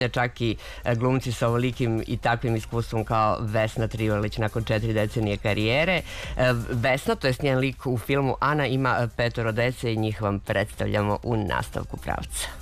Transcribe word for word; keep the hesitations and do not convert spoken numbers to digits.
čak i glumci sa ovolikim i takvim iskustvom kao Vesna Trivalić nakon četiri decenije karijere. Vesna, to je njen lik u filmu Ana, ima petoro dece i njih vam predstavljamo u nastavku pravca.